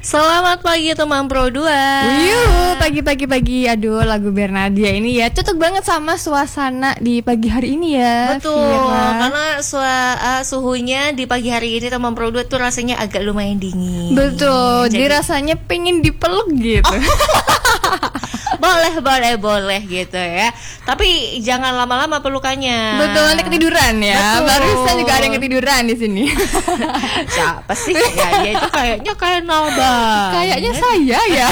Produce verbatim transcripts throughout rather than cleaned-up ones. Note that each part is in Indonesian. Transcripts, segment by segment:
Selamat pagi teman Pro dua. Yuh, pagi-pagi-pagi. Aduh, lagu Bernadia ini ya cocok banget sama suasana di pagi hari ini ya. Betul, Vira. karena sua, uh, suhunya di pagi hari ini teman Pro dua tuh rasanya agak lumayan dingin. Betul, jadi, Jadi rasanya pengen dipeluk gitu. Oh. Boleh, boleh, boleh gitu ya. Tapi jangan lama-lama pelukannya. Betul, nanti ketiduran ya. Betul. Barusan juga ada yang ketiduran di sini. Siapa sih? Ya, dia itu kayaknya kayak Nalba. Kayaknya saya ya.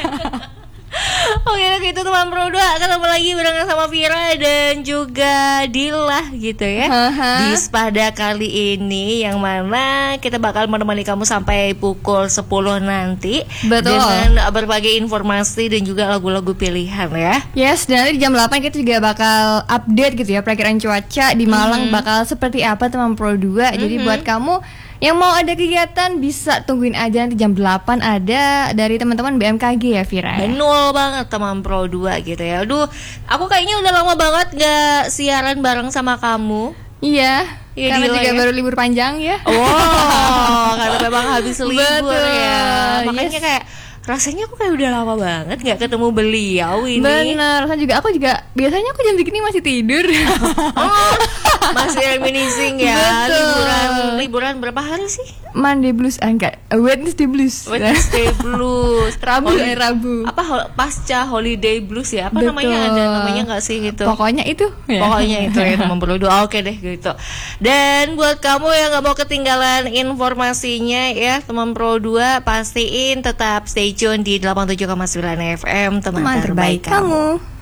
Oke, gitu teman Pro dua, ketemu lagi barengan sama Vira dan juga Dila gitu ya. Haha. Di Spada kali ini yang mana kita bakal menemani kamu sampai pukul sepuluh nanti. Betul. Dengan berbagai informasi dan juga lagu-lagu pilihan ya. Yes, dan nanti di jam delapan kita juga bakal update gitu ya perakiraan cuaca di Malang Mhm. bakal seperti apa teman Pro dua. Jadi Mhm. buat kamu yang mau ada kegiatan bisa tungguin aja, nanti jam delapan ada dari teman-teman B M K G ya Vira. Betul banget teman Pro dua gitu ya. Aduh, aku kayaknya udah lama banget gak siaran bareng sama kamu. Iya, Iya, karena Dila juga ya. baru libur panjang ya. Wow, karena memang habis libur Betul, ya. Makanya yes. kayak rasanya aku kayak udah lama banget nggak ketemu beliau ini. Bener, kan juga aku juga biasanya aku jam segini masih tidur. Oh, masih reminiscing ya. Betul. Liburan liburan berapa hari sih? Monday blues, ah, enggak, Wednesday blues. Wednesday blues. Rabu Holi- eh Rabu. Apa hol- pasca holiday blues ya? Apa Betul. namanya? Ada namanya nggak sih gitu? Pokoknya itu. ya. Pokoknya itu ya teman Pro dua. Oke deh gitu. Dan buat kamu yang nggak mau ketinggalan informasinya ya teman Pro dua, pastiin tetap stay tune di delapan puluh tujuh koma sembilan F M teman, Teman terbaik kamu.